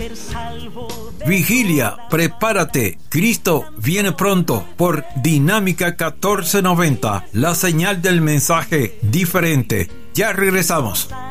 Vigilia, prepárate, Cristo viene pronto por Dinámica 1490, la señal del mensaje diferente. Ya regresamos.